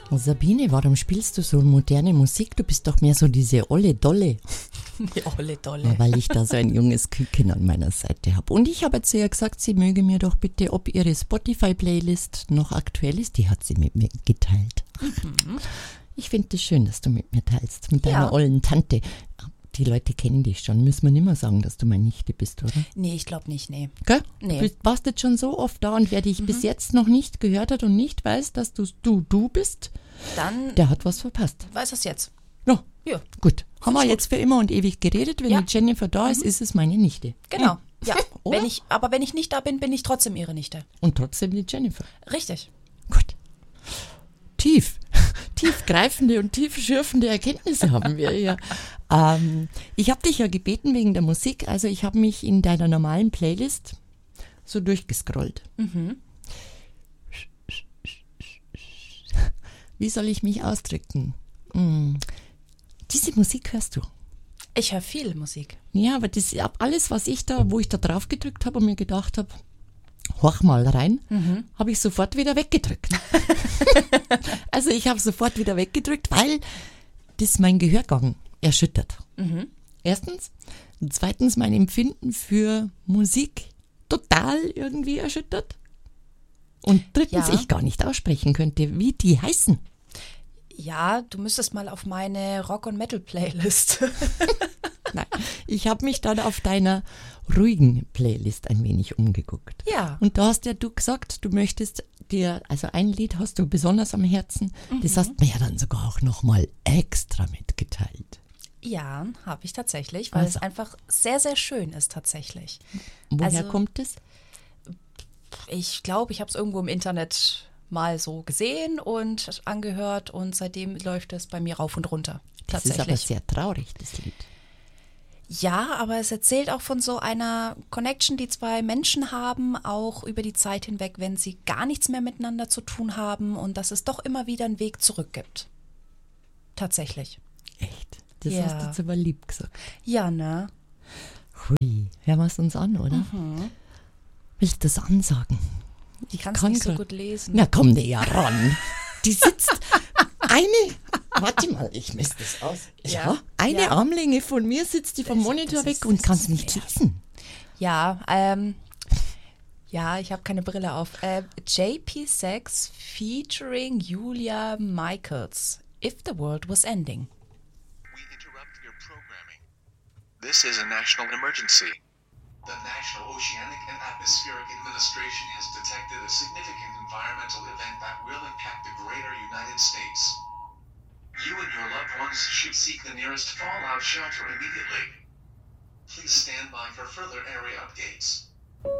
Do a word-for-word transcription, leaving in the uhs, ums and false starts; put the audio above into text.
Sabine, warum spielst du so moderne Musik? Du bist doch mehr so diese olle Dolle. Die olle Dolle. Ja, weil ich da so ein junges Küken an meiner Seite habe. Und ich habe zu ihr gesagt, sie möge mir doch bitte, ob ihre Spotify-Playlist noch aktuell ist. Die hat sie mit mir geteilt. Mhm. Ich finde es das schön, dass du mit mir teilst, mit deiner ja. ollen Tante. Die Leute kennen dich schon. Müssen wir nicht mehr sagen, dass du meine Nichte bist, oder? Nee, ich glaube nicht, nee. Gell? Nee. Du warst jetzt schon so oft da und wer dich mhm. bis jetzt noch nicht gehört hat und nicht weiß, dass du du, du bist, dann der hat was verpasst. Weiß es jetzt. Ja, ja. Gut. Haben wir jetzt für immer und ewig geredet. Wenn ja. die Jennifer da ist, mhm. ist es meine Nichte. Genau, mhm. ja. wenn ich, aber wenn ich nicht da bin, bin ich trotzdem ihre Nichte. Und trotzdem die Jennifer. Richtig. Gut. Tief. Tiefgreifende und tiefschürfende Erkenntnisse haben wir hier. Ähm, ich habe dich ja gebeten wegen der Musik. Also ich habe mich in deiner normalen Playlist so durchgescrollt. Mhm. Wie soll ich mich ausdrücken? Hm. Diese Musik hörst du? Ich höre viel Musik. Ja, aber das alles, was ich da, wo ich da drauf gedrückt habe und mir gedacht habe, horch mal rein, mhm. habe ich sofort wieder weggedrückt. Also ich habe sofort wieder weggedrückt, weil das mein Gehörgang erschüttert. Mhm. Erstens. Und zweitens mein Empfinden für Musik total irgendwie erschüttert. Und drittens, ja. ich gar nicht aussprechen könnte, wie die heißen. Ja, du müsstest mal auf meine Rock- und Metal-Playlist. Nein, ich habe mich dann auf deiner ruhigen Playlist ein wenig umgeguckt. Ja. Und da hast ja du gesagt, du möchtest dir, also ein Lied hast du besonders am Herzen, mhm. das hast mir ja dann sogar auch nochmal extra mitgeteilt. Ja, habe ich tatsächlich, weil also. es einfach sehr, sehr schön ist tatsächlich. Woher also, kommt es? Ich glaube, ich habe es irgendwo im Internet mal so gesehen und angehört und seitdem läuft es bei mir rauf und runter. Das ist aber sehr traurig, das Lied. Ja, aber es erzählt auch von so einer Connection, die zwei Menschen haben, auch über die Zeit hinweg, wenn sie gar nichts mehr miteinander zu tun haben und dass es doch immer wieder einen Weg zurück gibt. Tatsächlich. Echt? Das ja. hast du jetzt aber lieb gesagt. Ja, ne? Hui, hören wir es uns an, oder? Mhm. Will ich das ansagen? Ich kann es nicht so gut lesen. Na komm, näher ran. Die sitzt eine, warte mal, ich misst das aus. Ja, ja eine ja. Armlänge von mir sitzt die vom das, Monitor das weg ist, und kann es nicht lesen. Ja, ähm, ja, ich habe keine Brille auf. Äh, J P sechs featuring Julia Michaels. If the World Was Ending. We interrupt your programming. This is a national emergency. The National Oceanic and Atmospheric Administration has detected a significant environmental event that will impact the greater United States. You and your loved ones should seek the nearest fallout shelter immediately. Please stand by for further area updates.